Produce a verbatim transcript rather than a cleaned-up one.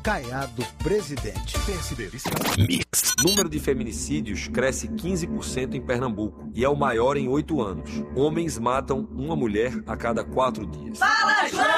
Caiado Presidente. Mix. Número de feminicídios cresce quinze por cento em Pernambuco e é o maior em oito anos. Homens matam uma mulher a cada quatro dias. Fala, João!